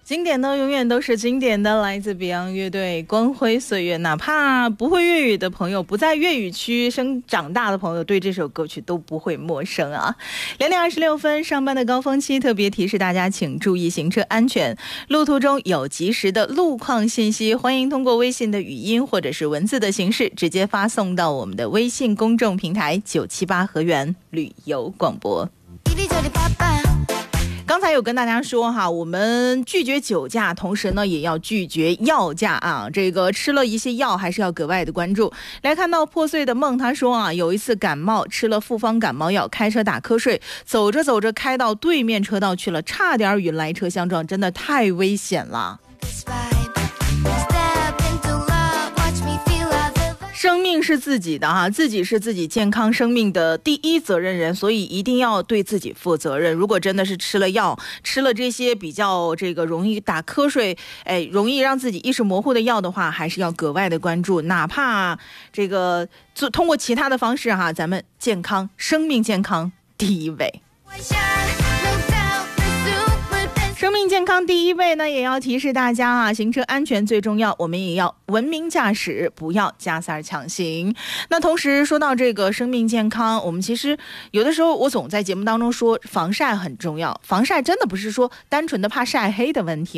经典呢永远都是经典的，来自 Beyond 乐队《光辉岁月》。哪怕不会粤语的朋友，不在粤语区长大的朋友，对这首歌曲都不会陌生啊。2点26分，上班的高峰期，特别提示大家请注意行车安全，路途中有及时的路况信息，欢迎通过微信的语音或者是文字的形式直接发送到我们的微信公众平台978河源旅游广播。刚才有跟大家说哈，我们拒绝酒驾，同时呢也要拒绝药驾啊。这个吃了一些药还是要格外的关注。来看到破碎的梦，他说啊，有一次感冒吃了复方感冒药，开车打瞌睡，走着走着开到对面车道去了，差点与来车相撞，真的太危险了。生命是自己的哈，自己是自己健康生命的第一责任人，所以一定要对自己负责任。如果真的是吃了药，吃了这些比较容易打瞌睡，容易让自己意识模糊的药的话，还是要格外的关注。哪怕通过其他的方式哈，咱们健康，生命健康第一位。生命健康第一位呢，也要提示大家啊，行车安全最重要，我们也要文明驾驶，不要加塞抢行。那同时说到这个生命健康，我们其实有的时候我总在节目当中说防晒很重要，防晒真的不是说单纯的怕晒黑的问题。